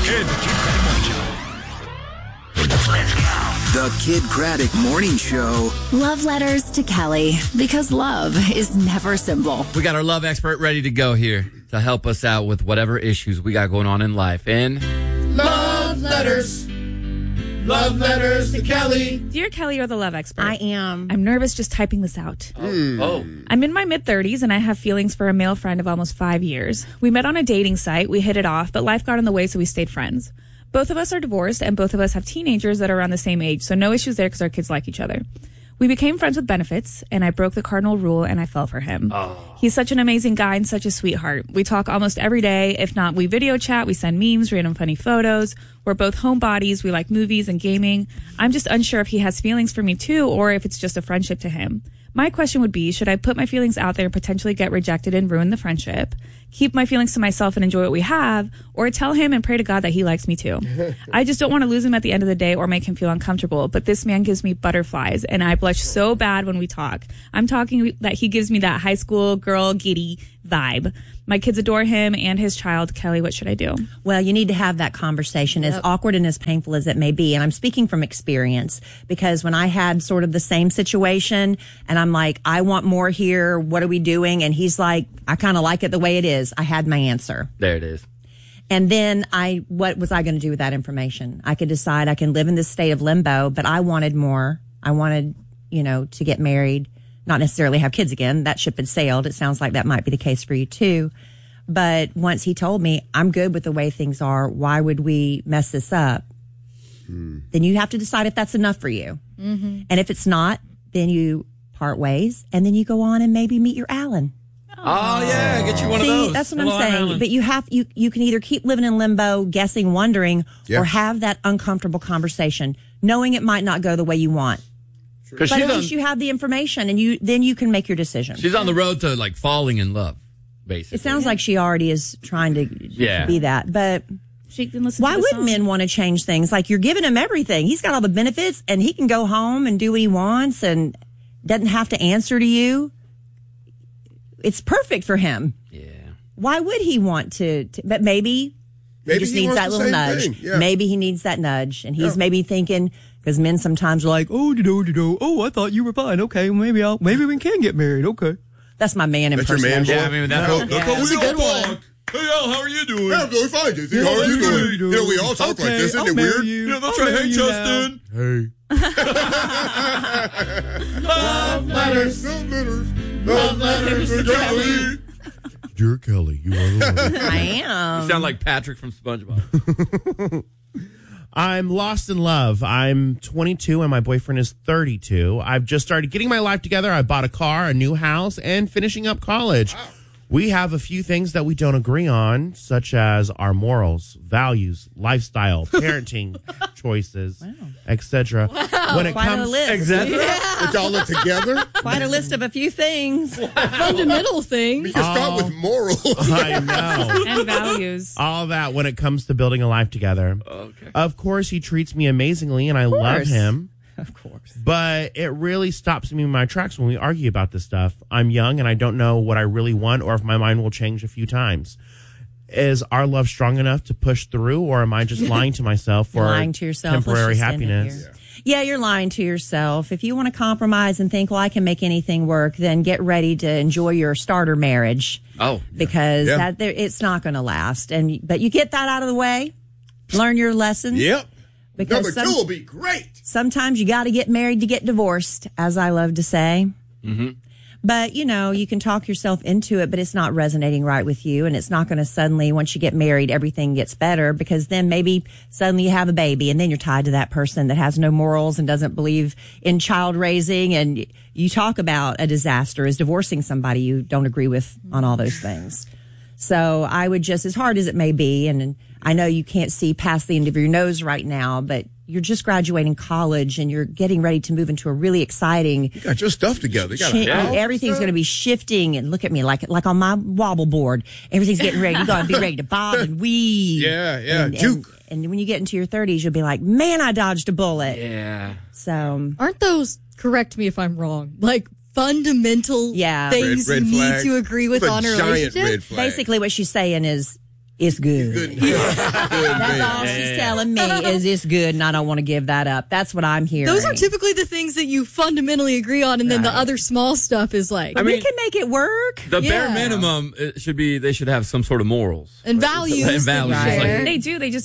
The Kid Craddock Morning Show. Love letters to Kelly, because love is never simple. We got our love expert ready to go here to help us out with whatever issues we got going on in life. And Love letters. Love letters to Kelly. Dear Kelly, you're the love expert. I am. I'm nervous just typing this out. oh, I'm in my mid-30s and I have feelings for a male friend of almost 5 years. We met on a dating site, we hit it off, but life got in the way, so we stayed friends. Both of us are divorced and both of us have teenagers that are around the same age, so no issues there because our kids like each other. We became friends with benefits, and I broke the cardinal rule and I fell for him. He's such an amazing guy and such a sweetheart. We talk almost every day. If not, we video chat, we send memes, random funny photos. We're both homebodies. We like movies and gaming. I'm just unsure if he has feelings for me too, or if it's just a friendship to him. My question would be, should I put my feelings out there and potentially get rejected and ruin the friendship, keep my feelings to myself and enjoy what we have, or tell him and pray to God that he likes me too? I just don't want to lose him at the end of the day or make him feel uncomfortable, but this man gives me butterflies and I blush so bad when we talk. I'm talking that he gives me that high school girl giddy vibe. My kids adore him and his child. Kelly, what should I do? Well, you need to have that conversation, as awkward and as painful as it may be. And I'm speaking from experience, because when I had sort of the same situation and I'm like, I want more here. What are we doing? And he's like, I kind of like it the way it is. I had my answer. there it is. And then what was I going to do with that information? I could decide I can live in this state of limbo, but I wanted more. I wanted, to get married, not necessarily have kids again. That ship had sailed. It sounds like that might be the case for you too. But once he told me, I'm good with the way things are, why would we mess this up? Then you have to decide if that's enough for you. Mm-hmm. And if it's not, then you part ways and then you go on and maybe meet your Alan. Oh, yeah, get you one of those. That's what I'm saying. But you can either keep living in limbo, guessing, wondering, or have that uncomfortable conversation, knowing it might not go the way you want. But at least you have the information, and then you can make your decision. She's on the road to like falling in love, basically. It sounds like she already is trying to be that. But She can listen. why to the would song. men want to change things? Like, you're giving him everything. He's got all the benefits, and he can go home and do what he wants, and doesn't have to answer to you. It's perfect for him. Yeah. Why would he want to but maybe he just needs that little nudge. Yeah. Maybe he needs that nudge, and he's maybe thinking, because men sometimes are like, oh, I thought you were fine. Okay, maybe we can get married. Okay, that's my man That's your man, impersonation. boy? Yeah, I mean, that's a good one. Hey, Al, how are you doing? Yeah, I'm doing fine, JC. How are you doing? We all talk like this. Isn't it weird? Yeah, that's right. Hey, Justin. Hey. Love letters. Love letters. Love letters to Kelly. Dear Kelly, you are the one. I am. You sound like Patrick from SpongeBob. I'm lost in love. I'm 22 and my boyfriend is 32. I've just started getting my life together. I bought a car, a new house, and finishing up college. Wow. We have a few things that we don't agree on, such as our morals, values, lifestyle, parenting choices, etc. When it Quite a comes, list. Exactly. But y'all live together? Quite a list of a few things. Fundamental thing You can start with morals. I know. and values. All that when it comes to building a life together. Okay. Of course, he treats me amazingly, and I love him. Of course. But it really stops me in my tracks when we argue about this stuff. I'm young, and I don't know what I really want or if my mind will change a few times. Is our love strong enough to push through, or am I just lying to myself for lying to yourself. temporary Let's just end it happiness? here. Yeah, you're lying to yourself. If you want to compromise and think, well, I can make anything work, then get ready to enjoy your starter marriage. Oh. Because it's not going to last. But you get that out of the way, learn your lessons. Yep. Because Number 2 will be great. sometimes you got to get married to get divorced, as I love to say. Mm-hmm. But, you can talk yourself into it, but it's not resonating right with you. And it's not going to suddenly, once you get married, everything gets better, because then maybe suddenly you have a baby and then you're tied to that person that has no morals and doesn't believe in child raising. And you talk about a disaster as divorcing somebody you don't agree with on all those things. So I would just, as hard as it may be, and I know you can't see past the end of your nose right now, but you're just graduating college and you're getting ready to move into a really exciting. You got your stuff together. You got a house. Everything's going to be shifting, and look at me like on my wobble board. Everything's getting ready. You're going to be ready to bob and weave. Yeah. And when you get into your 30s, you'll be like, man, I dodged a bullet. Yeah. So aren't those, correct me if I'm wrong, like fundamental things red you flag. need to agree with It's a on a giant relationship? red flag. basically what she's saying is, It's good. That's all Yeah. she's telling me is it's good, and I don't want to give that up. That's what I'm hearing. Those are typically the things that you fundamentally agree on, and then the other small stuff is like we can make it work. The bare Yeah. minimum, it should be they should have some sort of morals and values. And values. that you Like, share. They do. They just